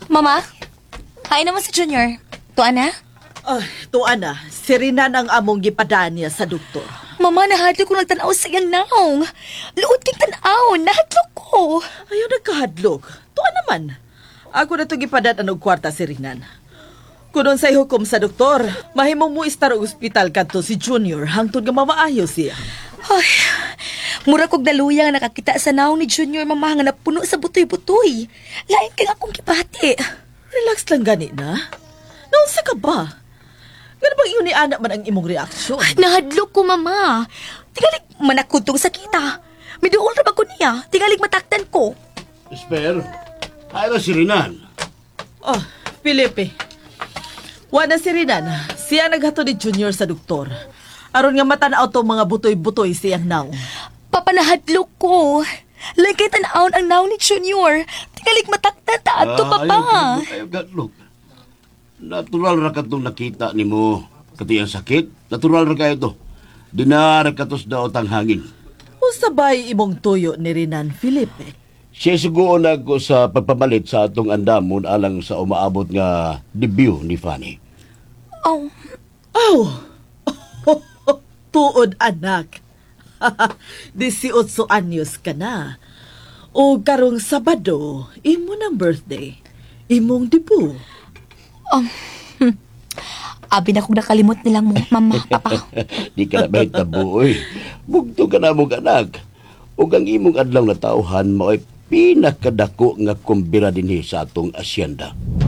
Mama, hain naman si Junior. Tuan na? Tuan na, si Rinan ang among gipadaan niya sa doktor. Mama, nahadlo ko nagtanaw sa iyang naong. Luod king tanaw, nahadlo ko. Ayaw nagkahadlok. Tuan naman. Ako na ito gipadaan og kwarta si Rinan. Kunon sa hukom sa doktor, mahimong mo istar og ospital kadto si Junior hangtod nga mamaayo siya. Ay, mura kog daluya nga nakakita sa naong ni Junior, mama, nga napuno sa butoy-butoy. Lain kang akong kibati. Relax lang gani na. Naunsa ka ba? Nga bang iyon ni anak man ang imong reaksyon? Nahadlok ko, mama. Tingalig manakod tong sakita. Miduol ra ba ko niya? Tingalig mataktan ko. Esper, ay na si Rinan. Felipe. Wala si Rinan. Siya naghato ni Junior sa doktor. Aron nga matanaw to mga butoy-butoy siyang naong. Papa, nahadlok ko. Lain kay tanawon ang naong ni Junior. Tingalig mataktan ta ato, papa. Ayaw gatlog. Natural ra ka itong nakita ni mo. Katiyang sakit, natural ra kayo to. Dinara ka tos daot ang hangin. O sabay imong tuyo ni Rinan, Felipe. Siya sugoon ako sa pagpamalit sa atong andamon alang sa umaabot nga debut ni Fanny. Oh, Tuod anak. 18 anyos ka na. O karong Sabado, imo ng birthday. Imong debut. abi na kong nakalimot nilang mo, mama, papa. Di ka na bahit tabuoy. Bugto ka na mong anak. O ang imong adlaw na tauhan mo ay pinakadako nga kumbira dinhi sa atong asyenda.